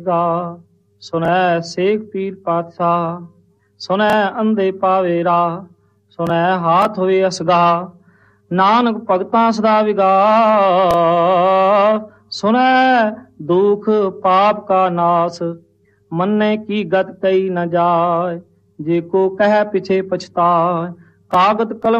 ਗਾ ਸੁਨੈ ਸੇਖ ਪੀਰ ਪਾਤਸ਼ਾਹ, ਸੁਨੈ ਅੰਧੇ ਪਾਵੇ ਰਾਹ, ਸੁਨੈ ਹਾਥ ਹੋਏ ਅਸਗਾ, ਨਾਨਕ ਭਗਤਾਂ ਸਦਾ ਵਿਗਾਸ, ਸੁਨੈ ਦੁਖ ਪਾਪ ਕਾ ਨਾਸ, ਮੰਨੇ ਕੀ ਗਤ ਕਈ ਨ ਜਾਏ, ਜੇ ਕੋ ਕਹਿ ਪਿਛੇ ਪਛਤਾਏ, ਕਾਗਤ ਕਲਮ